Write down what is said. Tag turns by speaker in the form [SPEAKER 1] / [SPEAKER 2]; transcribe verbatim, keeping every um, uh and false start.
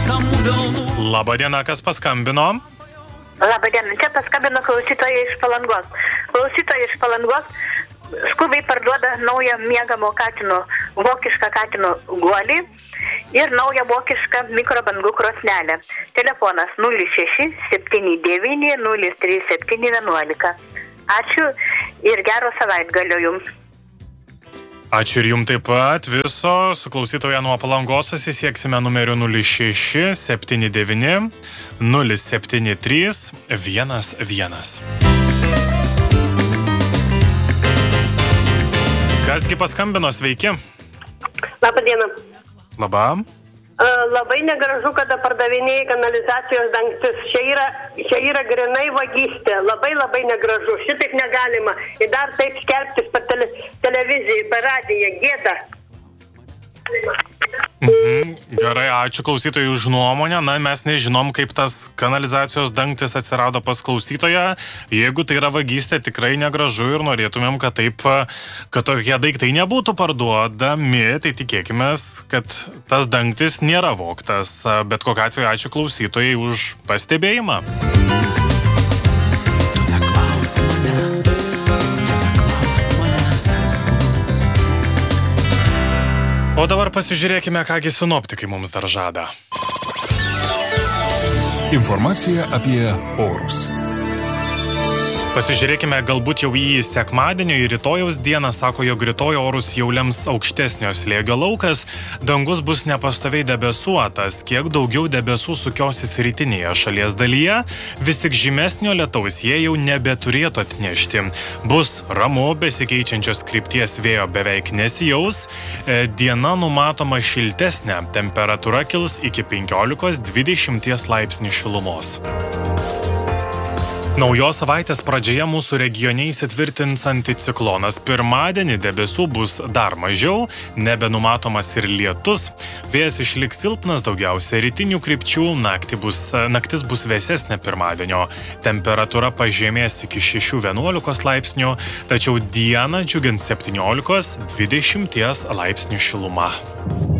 [SPEAKER 1] Labadiena, kas paskambino?
[SPEAKER 2] Labadiena, čia paskambino klausytoja iš Palangos. Klausytoja iš Palangos skubiai parduoda naują miegamo katino, vokišką katino guolį ir naują vokišką mikrobangų krosnelę. Telefonas nulis šeši septyni devyni nulis trys septyni vienuolika. Ačiū ir gero savaitgalio jums.
[SPEAKER 1] Ačiū ir jums taip pat viso. Su klausytoja nuo Palangos susisieksime numeriu nulis šeši septyni devyni nulis septyni trys vienas vienas. Kasgi paskambino, sveiki?
[SPEAKER 3] Labą dieną.
[SPEAKER 1] Labą.
[SPEAKER 3] Labai negražu, kada pardavinėjai kanalizacijos dangtis. Čia yra, čia yra grinai vagystė. Labai labai negražu. Šitaip negalima. Ir dar taip skelbtis per tele, televiziją, per radiją. Gėda.
[SPEAKER 1] Mhm. Gerai, ačiū klausytojui už nuomonę. Na, mes nežinom, kaip tas kanalizacijos dangtis atsirado pas klausytoją. Jeigu tai yra vagystė, tikrai negražu ir norėtumėm, kad taip, kad tokie daiktai nebūtų parduodami, tai tikėkime, kad tas dangtis nėra vogtas. Bet kokiu atveju ačiū klausytojai už pastebėjimą. Tu neklaus manęs, tu neklaus manęs. O dabar pasižiūrėkime, kągi sinoptikai mums dar žada.
[SPEAKER 4] Informacija apie orus.
[SPEAKER 1] Pasižiūrėkime galbūt jau į sekmadienio ir rytojaus dieną. Sako, jog rytoj orus jau lems aukštesnio slėgio laukas. Dangus bus nepastoviai debesuotas. Kiek daugiau debesų sukiosis rytinėje šalies dalyje, vis tik žymesnio lietaus jie jau nebeturėtų atnešti. Bus ramu, besikeičiančios krypties vėjo beveik nesijaus. Diena numatoma šiltesnė. Temperatūra kils iki penkiolikos dvidešimties laipsnių šilumos. Naujos savaitės pradžioje mūsų regione įsitvirtins anticiklonas. Pirmadienį debesų bus dar mažiau, nebenumatomas ir lietus. Vėjas išliks silpnas, daugiausia rytinių krypčių, naktį bus, naktis bus vėsesnė pirmadienio. Temperatūra pažemės iki šešių vienuolikos laipsnių, tačiau dieną džiugins septyniolikos dvidešimties laipsnių šiluma.